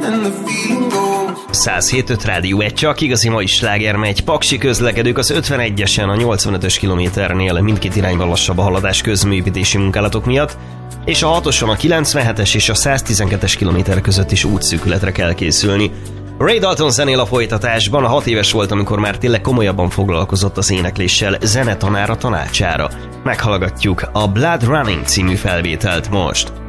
107.5 Rádió, egy csak igazi mai sláger megy. Paksi közlekedők az 51-esen a 85-ös kilométernél mindkét irányban lassabb a haladás közműépítési munkálatok miatt, és a 6-oson a 97-es és a 112-es kilométer között is útszűkületre kell készülni. Ray Dalton zenél a folytatásban. A 6 éves volt, amikor már tényleg komolyabban foglalkozott az énekléssel zenetanára tanácsára. Meghallgatjuk a Blood Running című felvételt most.